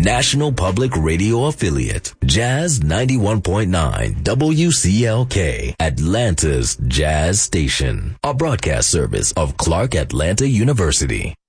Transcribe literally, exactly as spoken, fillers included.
National Public Radio affiliate, Jazz ninety-one point nine W C L K, Atlanta's Jazz Station, a broadcast service of Clark Atlanta University.